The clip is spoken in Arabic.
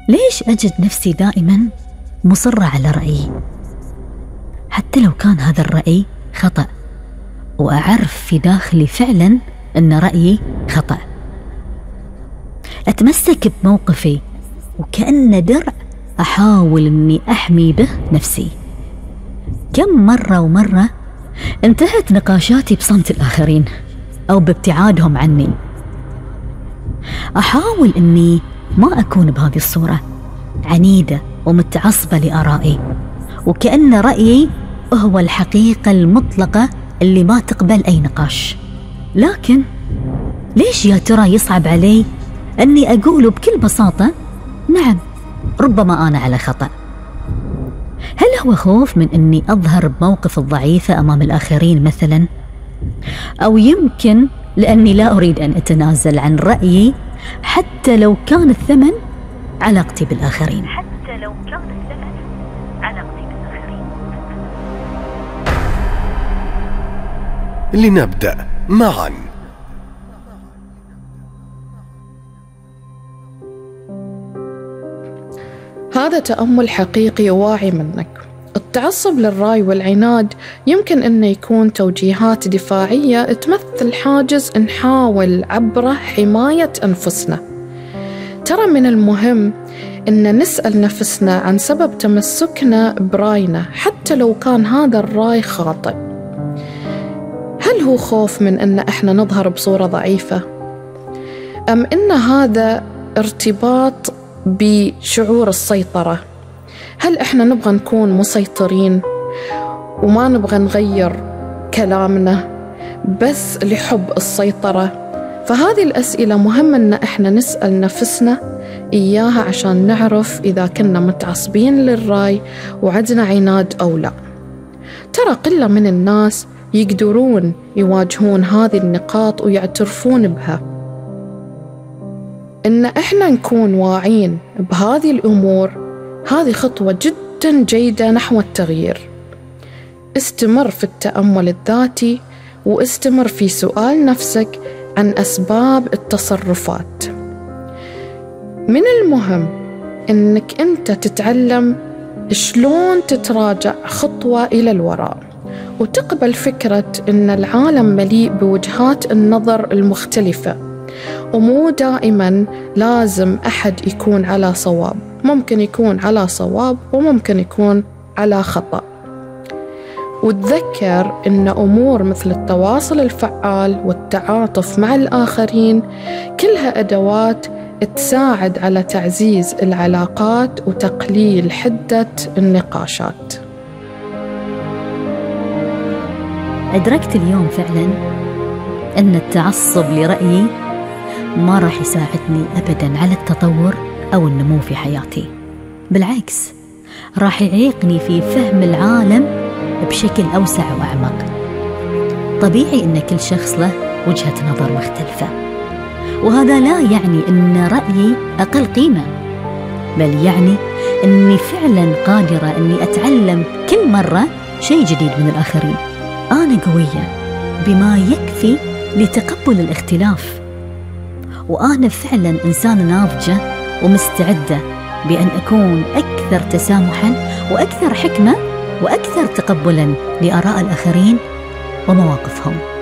ليش أجد نفسي دائما مصرة على رأيي حتى لو كان هذا الرأي خطأ، وأعرف في داخلي فعلا أن رأيي خطأ؟ أتمسك بموقفي وكأن درع أحاول أني أحمي به نفسي. كم مرة ومرة انتهت نقاشاتي بصمت الآخرين أو بابتعادهم عني. أحاول أني ما أكون بهذه الصورة، عنيدة ومتعصبة لآرائي، وكأن رأيي هو الحقيقة المطلقة اللي ما تقبل أي نقاش. لكن ليش يا ترى يصعب علي أني أقول بكل بساطة نعم ربما أنا على خطأ؟ هل هو خوف من أني أظهر بموقف الضعيفة أمام الآخرين مثلا؟ أو يمكن لأني لا أريد أن أتنازل عن رأيي حتى لو كان الثمن علاقتي بالآخرين. لنبدأ معا. هذا تأمل حقيقي وواعي منك. التعصب للرأي والعناد يمكن أنه يكون توجيهات دفاعية تمثل حاجز نحاول عبره حماية أنفسنا. ترى من المهم أن نسأل نفسنا عن سبب تمسكنا برأينا حتى لو كان هذا الرأي خاطئ. هل هو خوف من أن إحنا نظهر بصورة ضعيفة؟ أم أن هذا ارتباط بشعور السيطرة؟ هل إحنا نبغى نكون مسيطرين وما نبغى نغير كلامنا بس لحب السيطرة؟ فهذه الأسئلة مهمة أن إحنا نسأل نفسنا إياها عشان نعرف إذا كنا متعصبين للرأي وعندنا عناد أو لا. ترى قلة من الناس يقدرون يواجهون هذه النقاط ويعترفون بها. إن إحنا نكون واعين بهذه الأمور هذه خطوة جدا جيدة نحو التغيير. استمر في التأمل الذاتي واستمر في سؤال نفسك عن أسباب التصرفات. من المهم إنك أنت تتعلم شلون تتراجع خطوة إلى الوراء وتقبل فكرة إن العالم مليء بوجهات النظر المختلفة، ومو دائما لازم أحد يكون على صواب، ممكن يكون على صواب وممكن يكون على خطأ. وتذكر إن أمور مثل التواصل الفعال والتعاطف مع الآخرين كلها أدوات تساعد على تعزيز العلاقات وتقليل حدة النقاشات. أدركت اليوم فعلا أن التعصب لرأيي ما راح يساعدني أبدا على التطور أو النمو في حياتي، بالعكس راح يعيقني في فهم العالم بشكل أوسع وأعمق. طبيعي أن كل شخص له وجهة نظر مختلفة، وهذا لا يعني أن رأيي أقل قيمة، بل يعني أني فعلا قادرة أني أتعلم كل مرة شيء جديد من الآخرين. أنا قوية بما يكفي لتقبل الاختلاف، وأنا فعلا إنسانة ناضجة ومستعدة بأن أكون أكثر تسامحا وأكثر حكمة وأكثر تقبلا لآراء الآخرين ومواقفهم.